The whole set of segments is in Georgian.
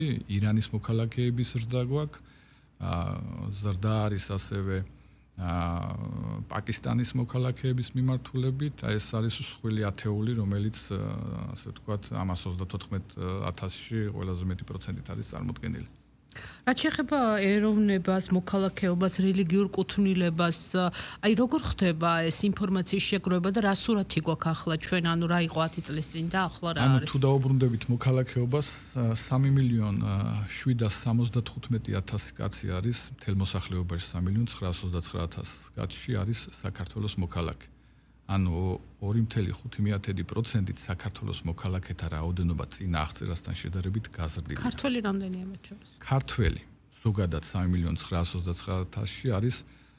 ირანის მოქალაქეების ზრდა გვაქვს, ზრდა არის ასევე პაკისტანის მოქალაქეების მიმართულებით, ეს არის მსხვილი ათეული, რომელიც ასე ვთქვათ, 134,000-ში ყველაზე მეტი პროცენტით არის წარმოდგენილი. რაც შეეხება ეროვნებას, მოქალაქეობას, რელიგიურ კუთვნილებას, აი როგორ ხდება ეს ინფორმაციის შეგროვება და რა სურათი გვაქვს ახლა ჩვენ, ანუ რა იყო 10 წლის წინ და ახლა რა არის? თუ დაუბრუნდებით მოქალაქეობას, 3,775,000 კაცი არის მთელ მოსახლეობაში, 3,929,000 კაცში არის საქართველოს მოქალაქე. ანუ 2,5%-ით საქართველოს მოქალაქეთა რაოდენობა წინა აღწერასთან შედარებით გაზრდილია. ქართველი რამდენია მათ შორის? ქართველი ზოგადად 3,929,000-ში არის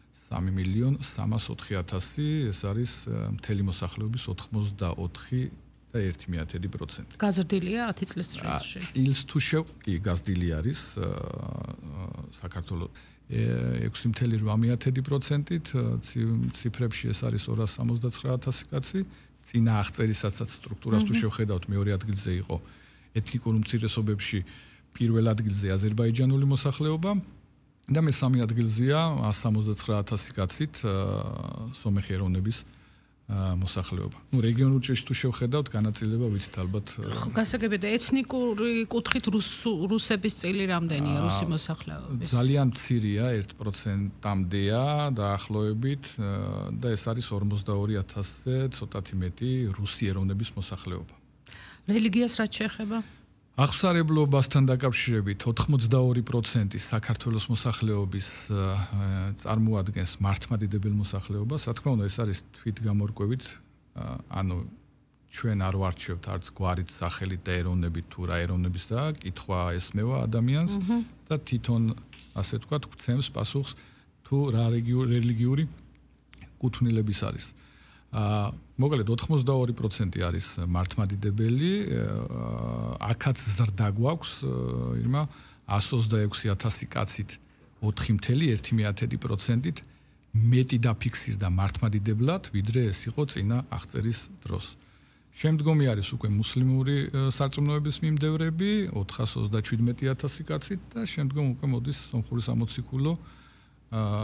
3,304,000, ეს არის მთელი მოსახლეობის 84,1%. გაზრდილია 10 წლის წინაშე. წილს თუ კი გაზრდილი არის საქართველოს 6,8%-ით, ციფრებში ეს არის 269,000 კაცი. წინა აღწერისაც სტრუქტურას თუ შევხედავთ, მეორე ადგილზე იყო ეთნიკურ უმცირესობებში პირველ ადგილზე აზერბაიჯანული მოსახლეობა და მესამე ადგილზეა 169,000 კაცით სომეხი ეროვნების მოსახლეობა. რეგიონულ ჭეშს თუ შევხედავთ, განაწილება ვიცით ალბათ. გასაგებია ეთნიკური კუთხით რუსების წილი რამდენია რუსი მოსახლეობის? ძალიან მცირეა, 1%-მდეა დაახლოებით და ეს არის 42,000-ზე ცოტათი მეტი რუსი ეროვნების მოსახლეობა. რელიგიას რაც შეეხება? აღსარებლობასთან დაკავშირებით 82% საქართველოს მოსახლეობის წარმოადგენს მართლმადიდებელ მოსახლეობას. რა თქმა უნდა, ეს არის თვითგამორკვევით, ანუ ჩვენ არ ვარჩევთ არც გვარით, სახელით და ეროვნებით თუ რა ეროვნებისა, კითხვა ესმევა ადამიანს და თვითონ ასე ვთქვათ, გვცემს პასუხს თუ რა რელიგიური კუთვნილების არის. მოკლედ 82% არის მართლმადიდებელი, აქაც ზრდა გვაქვს, ირმა 126,000 კაცით 4,1%-ით მეტი დაფიქსირდა მართლმადიდებლად, ვიდრე ეს იყო წინა აღწერის დროს. შემდგომი არის უკვე მუსლიმური სარწმუნოების მიმდევრები 427,000 კაცით და შემდგომ უკვე მოდის სომხური სამოციქულო